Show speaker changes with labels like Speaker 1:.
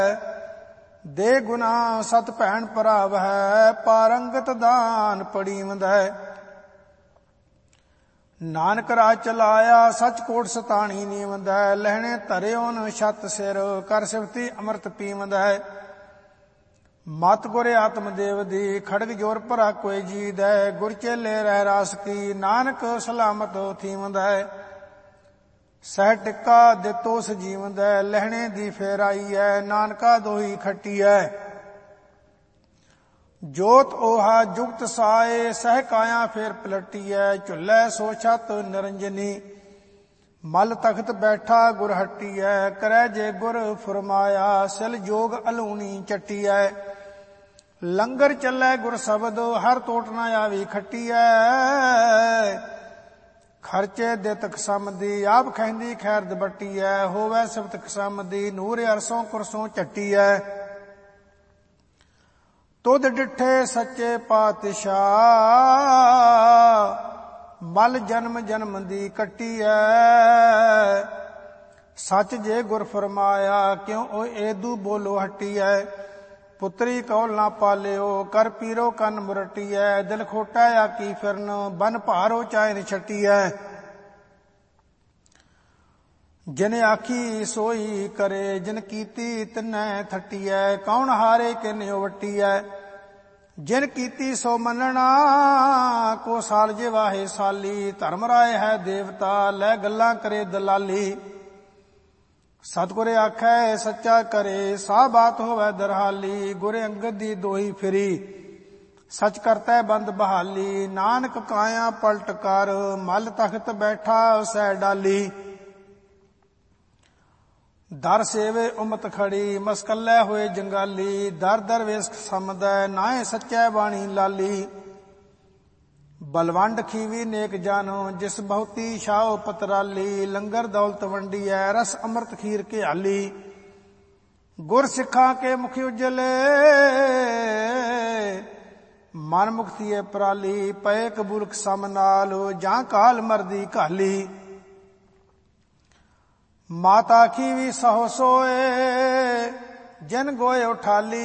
Speaker 1: ਦੇ ਗੁਨਾ ਸਤ ਭੈਣ ਭਰਾਵ ਹੈ, ਪਾਰੰਗਤ ਦਾਨ ਪੜੀਵੰਦ ਹੈ। ਨਾਨਕ ਰਾਜ ਚਲਾਇਆ ਸਚ ਕੋਟ ਸਤਾਣੀ ਨੀਵੰਦ ਹੈ, ਲਹਿਣੇ ਧਰਿਓਨ ਛਤ ਸਿਰ ਕਰ ਸਿਫਤੀ ਅੰਮ੍ਰਿਤ ਪੀਵੰਦ ਹੈ। ਮਤ ਗੁਰ ਆਤਮ ਦੇਵ ਦੀ ਖੜਗ ਜੋਰ ਭਰਾ ਕੋਈ ਜੀਦ ਹੈ, ਗੁਰ ਚੇਲੇ ਰਹਿ ਰਾਸ ਕੀ ਨਾਨਕ ਸਲਾਮਤ ਥੀਵੰਦ ਹੈ। ਸਹਿ ਟਿੱਕਾ ਦਿੱਤੋ ਸਜੀਵੰਦ ਹੈ, ਲਹਿਣੇ ਦੀ ਫੇਰਾਈ ਹੈ, ਨਾਨਕਾ ਦੋਹੀ ਖੱਟੀ ਹੈ। ਜੋਤ ਓਹਾ ਜੁਗਤ ਸਾਏ ਸਹਿ ਕਾਇਆ ਫੇਰ ਪਲਟੀ ਹੈ, ਝੁੱਲੇ ਸੋ ਛਤ ਨਿਰੰਜਨੀ ਮਲ ਤਖਤ ਬੈਠਾ ਗੁਰ ਹੱਟੀ ਹੈ। ਕਰੈ ਜੇ ਗੁਰ ਫਰਮਾਇਆ ਸਿਲ ਜੋਗ ਅਲੂਣੀ ਚੱਟੀ ਹੈ, ਲੰਗਰ ਚੱਲੇ ਗੁਰ ਸ਼ਬਦ ਹਰ ਟੋਟ ਨਾ ਆਵੀ ਖੱਟੀ ਹੈ। ਖਰਚੇ ਦਿੱਤ ਖਸਮ ਦੀ ਆਪ ਖੈਂਦੀ ਖੈਰ ਦਬੱਟੀ ਹੈ, ਹੋਵੇ ਸਿਫਤ ਖਸਮ ਦੀ ਨੂਰ ਅਰਸੋਂ ਕੁਰਸੋਂ ਝੱਟੀ ਹੈ। ਤੁਧ ਡਿਠੇ ਸੱਚੇ ਪਾਤਸ਼ਾਹ ਮਲ ਜਨਮ ਜਨਮ ਦੀ ਕੱਟੀ ਹੈ, ਸੱਚ ਜੇ ਗੁਰ ਫਰਮਾਇਆ ਕਿਉ ਓ ਏਦੂ ਬੋਲੋ ਹੱਟੀ ਹੈ। ਪੁੱਤਰੀ ਕੌਲ ਨਾ ਪਾਲਿਓ ਕਰ ਪੀਰੋ ਕੰਨ ਮੁਰਟੀ ਹੈ, ਦਿਲ ਖੋਟਾ ਆਕੀ ਫਿਰਨ ਬਨ ਭਾਰੋ ਚਾਇਨ ਛੱਟੀ ਹੈ। ਜਿਨ ਆਖੀ ਸੋਈ ਕਰੇ ਜਿਨ ਕੀਤੀ ਤਿਨੈ ਥੱਟੀ ਹੈ, ਕੌਣ ਹਾਰੇ ਕਿਨਿਓ ਵੱਟੀ ਹੈ। ਜਿਨ ਕੀਤੀ ਸੋ ਮੰਨਣਾ ਕੋ ਸਾਲ ਜੇ ਵਾਹੇ ਸਾਲੀ, ਧਰਮ ਰਾਏ ਹੈ ਦੇਵਤਾ ਲੈ ਗੱਲਾਂ ਕਰੇ ਦਲਾਲੀ। ਸਤਿਗੁਰ ਆਖੈ ਸੱਚਾ ਕਰੇ ਸਾ ਬਾਤ ਹੋਵੇ ਦਰਹਾਲੀ, ਗੁਰ ਅੰਗਦ ਦੀ ਦੋਹੀ ਫਿਰੀ ਸਚ ਕਰਤੈ ਬੰਦ ਬਹਾਲੀ। ਨਾਨਕ ਕਾਇਆ ਪਲਟ ਕਰ ਮਲ ਤਖਤ ਬੈਠਾ ਸਹਿ ਡਾਲੀ, ਦਰ ਸੇਵੇ ਉਮਤ ਖੜੀ ਮਸਕੱਲੇ ਹੋਏ ਜੰਗਾਲੀ। ਦਰ ਦਰ ਵੇਸ ਸਮਦੈ ਨਾਏ ਸੱਚੈ ਬਾਣੀ ਲਾਲੀ, ਬਲਵੰਡ ਖੀਵੀ ਨੇਕ ਜਾਨੋ ਜਿਸ ਬਹੁਤੀ ਛਾਓ ਪਤਰਾਲੀ। ਲੰਗਰ ਦੌਲਤ ਵੰਡੀ ਹੈ ਰਸ ਅੰਮ੍ਰਿਤ ਖੀਰ ਕੇ ਹਾਲੀ, ਗੁਰ ਸਿੱਖਾਂ ਕੇ ਮੁਖ ਉਜਲੇ ਮਨ ਮੁਕਤੀਏ ਪਰਾਲੀ। ਪਏ ਕਬੂਲ ਸਮ ਨਾਲ ਜਾਂ ਕਾਲ ਮਰਦੀ ਘਾਲੀ, ਮਾਤਾ ਖੀਵੀ ਸਹੁ ਸੋਏ ਜਿਨ ਗੋਏ ਉਠਾਲੀ।